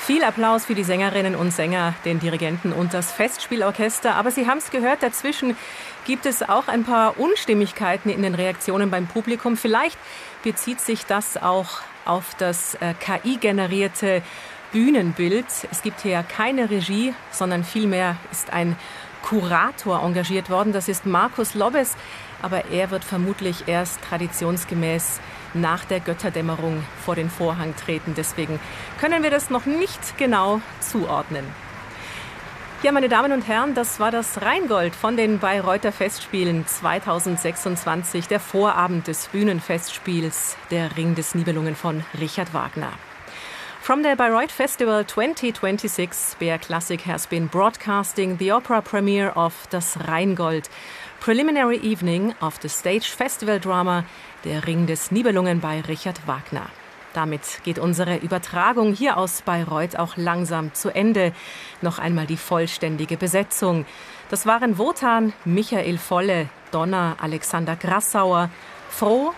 Viel Applaus für die Sängerinnen und Sänger, den Dirigenten und das Festspielorchester. Aber Sie haben es gehört, dazwischen gibt es auch ein paar Unstimmigkeiten in den Reaktionen beim Publikum. Vielleicht bezieht sich das auch auf das KI-generierte Bühnenbild. Es gibt hier keine Regie, sondern vielmehr ist ein Kurator engagiert worden. Das ist Markus Lobbes, aber er wird vermutlich erst traditionsgemäß nach der Götterdämmerung vor den Vorhang treten. Deswegen können wir das noch nicht genau zuordnen. Ja, meine Damen und Herren, das war das Rheingold von den Bayreuther Festspielen 2026, der Vorabend des Bühnenfestspiels Der Ring des Nibelungen von Richard Wagner. From the Bayreuth Festival 2026, BR Classic has been broadcasting the opera premiere of Das Rheingold, preliminary evening of the stage festival drama Der Ring des Nibelungen bei Richard Wagner. Damit geht unsere Übertragung hier aus Bayreuth auch langsam zu Ende. Noch einmal die vollständige Besetzung. Das waren Wotan, Michael Volle, Donner, Alexander Grassauer, Froh,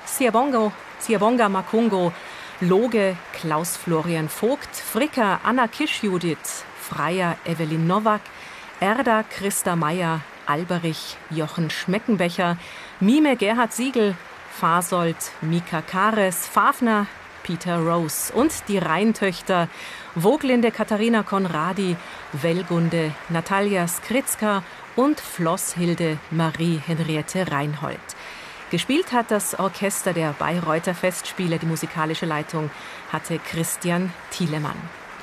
Siabonga Makungo, Loge, Klaus-Florian Vogt, Fricker, Anna Kisch-Judith, Freier, Evelyn Nowak, Erda, Christa Meyer, Alberich, Jochen Schmeckenbecher, Mime, Gerhard Siegel, Fasold, Mika Kares, Fafner, Peter Rose und die Rheintöchter Voglinde Katharina Konradi, Wellgunde Natalia Skritzka und Flosshilde Marie Henriette Reinhold. Gespielt hat das Orchester der Bayreuther Festspiele. Die musikalische Leitung hatte Christian Thielemann.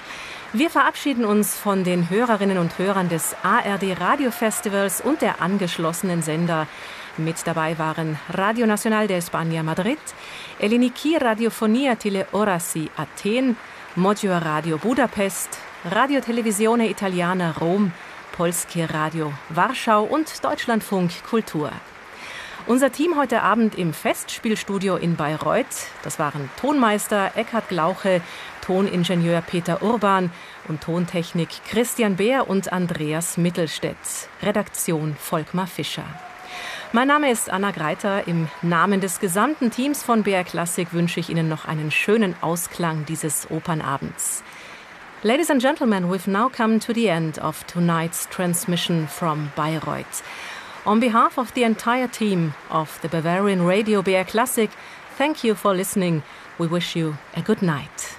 Wir verabschieden uns von den Hörerinnen und Hörern des ARD Radiofestivals und der angeschlossenen Sender. Mit dabei waren Radio Nacional de España Madrid, Eliniki Radiofonia Teleorasi Athen, Modjo Radio Budapest, Radio Televisione Italiana Rom, Polskie Radio Warschau und Deutschlandfunk Kultur. Unser Team heute Abend im Festspielstudio in Bayreuth, das waren Tonmeister Eckhard Glauche, Toningenieur Peter Urban und Tontechnik Christian Beer und Andreas Mittelstädt. Redaktion Volkmar Fischer. Mein Name ist Anna Greiter. Im Namen des gesamten Teams von BR Classic wünsche ich Ihnen noch einen schönen Ausklang dieses Opernabends. Ladies and gentlemen, we've now come to the end of tonight's transmission from Bayreuth. On behalf of the entire team of the Bavarian Radio BR Classic, thank you for listening. We wish you a good night.